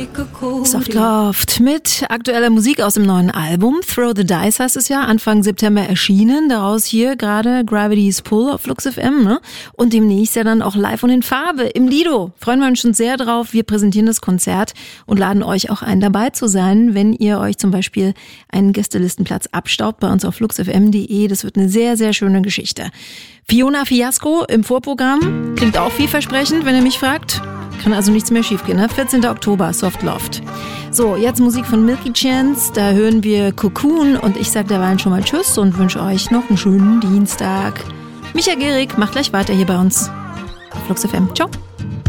Softloft mit aktueller Musik aus dem neuen Album. Throw the Dice heißt es ja, Anfang September erschienen. Daraus hier gerade Gravity's Pull auf Flux FM. Ne? Und demnächst ja dann auch live und in Farbe im Lido. Freuen wir uns schon sehr drauf. Wir präsentieren das Konzert und laden euch auch ein, dabei zu sein, wenn ihr euch zum Beispiel einen Gästelistenplatz abstaubt bei uns auf fluxfm.de. Das wird eine sehr, sehr schöne Geschichte. Fiona Fiasco im Vorprogramm. Klingt auch vielversprechend, wenn ihr mich fragt. Kann also nichts mehr schiefgehen, ne? 14. Oktober, Softloft. So, jetzt Musik von Milky Chance. Da hören wir Cocoon und ich sage derweil schon mal Tschüss und wünsche euch noch einen schönen Dienstag. Micha Gehrig macht gleich weiter hier bei uns auf Flux FM. Ciao.